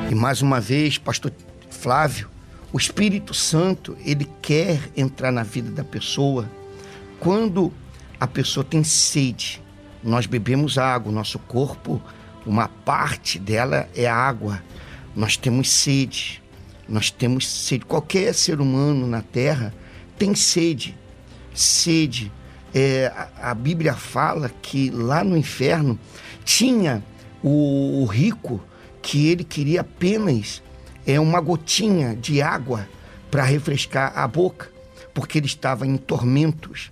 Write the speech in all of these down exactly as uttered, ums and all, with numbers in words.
E mais uma vez, pastor Flávio, o Espírito Santo, ele quer entrar na vida da pessoa. Quando a pessoa tem sede, nós bebemos água, nosso corpo, uma parte dela é água. Nós temos sede, nós temos sede. Qualquer ser humano na terra tem sede. Sede. É, a, a Bíblia fala que lá no inferno tinha o, o rico que ele queria apenas é, uma gotinha de água para refrescar a boca, porque ele estava em tormentos.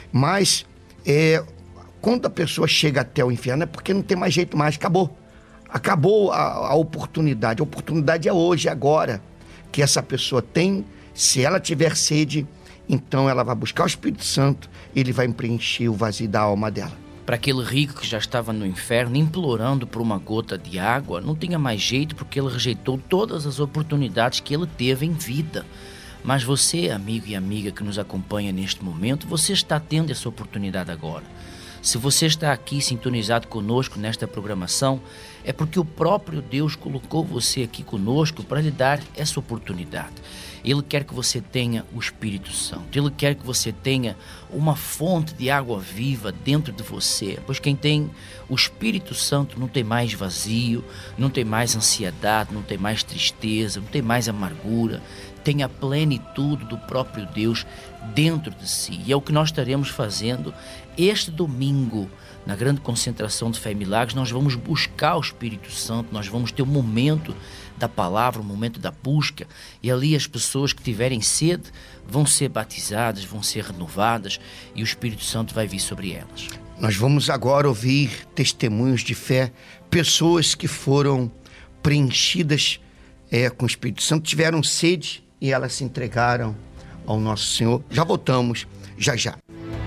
Mas é, quando a pessoa chega até o inferno é porque não tem mais jeito mais, acabou. Acabou a, a oportunidade. A oportunidade é hoje, agora, que essa pessoa tem. Se ela tiver sede, então ela vai buscar o Espírito Santo, ele vai preencher o vazio da alma dela. Para aquele rico que já estava no inferno, implorando por uma gota de água, não tinha mais jeito porque ele rejeitou todas as oportunidades que ele teve em vida. Mas você, amigo e amiga que nos acompanha neste momento, você está tendo essa oportunidade agora. Se você está aqui sintonizado conosco nesta programação, é porque o próprio Deus colocou você aqui conosco para lhe dar essa oportunidade. Ele quer que você tenha o Espírito Santo. Ele quer que você tenha uma fonte de água viva dentro de você. Pois quem tem o Espírito Santo não tem mais vazio, não tem mais ansiedade, não tem mais tristeza, não tem mais amargura. Tem a plenitude do próprio Deus dentro de si. E é o que nós estaremos fazendo este domingo. Na grande concentração de Fé e Milagres, nós vamos buscar o Espírito Santo, nós vamos ter um momento da palavra, um momento da busca, e ali as pessoas que tiverem sede vão ser batizadas, vão ser renovadas, e o Espírito Santo vai vir sobre elas. Nós vamos agora ouvir testemunhos de fé, pessoas que foram preenchidas é, com o Espírito Santo, tiveram sede e elas se entregaram ao nosso Senhor. Já voltamos, já já.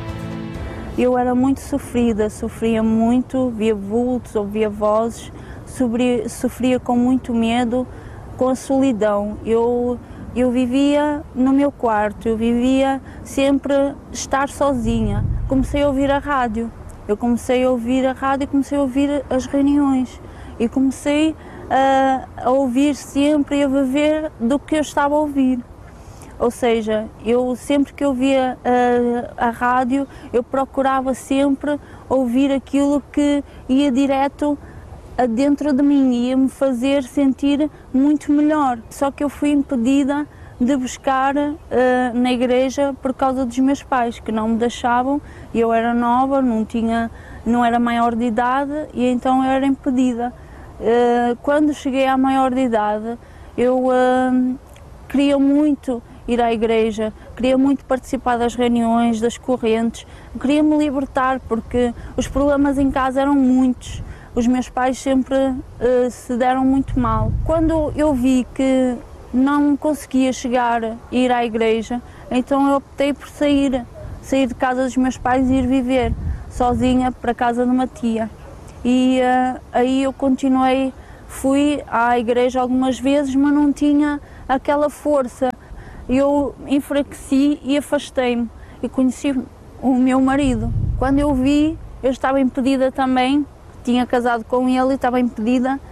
Eu era muito sofrida, sofria muito, via vultos, ouvia vozes, sofria, sofria com muito medo, com a solidão. Eu, eu vivia no meu quarto, eu vivia sempre estar sozinha. Comecei a ouvir a rádio, eu comecei a ouvir a rádio e comecei a ouvir as reuniões. E comecei a, a ouvir sempre e a viver do que eu estava a ouvir. Ou seja, eu sempre que ouvia a, a rádio, eu procurava sempre ouvir aquilo que ia direto dentro de mim, ia-me fazer sentir muito melhor. Só que eu fui impedida de buscar uh, na igreja por causa dos meus pais, que não me deixavam. Eu era nova, não, tinha, não era maior de idade, e então eu era impedida. Uh, quando cheguei à maior de idade, eu uh, queria muito ir à igreja, queria muito participar das reuniões, das correntes, queria me libertar porque os problemas em casa eram muitos, os meus pais sempre uh, se deram muito mal. Quando eu vi que não conseguia chegar a ir à igreja, então eu optei por sair, sair de casa dos meus pais e ir viver sozinha para a casa de uma tia. E uh, aí eu continuei, fui à igreja algumas vezes, mas não tinha aquela força. Eu enfraqueci e afastei-me e conheci o meu marido. Quando eu vi, eu estava impedida também, tinha casado com ele e estava impedida